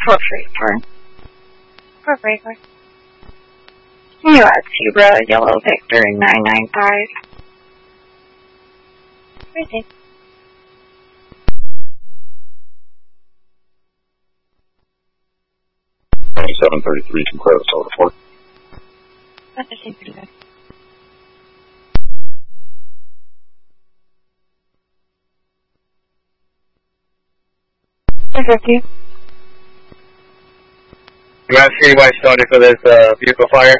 434. You at Zebra, Yellow Victor, 995. Receive. 2733 Sinclair, Solar 4. That's the same pretty good. You have Citywide Started for this vehicle fire?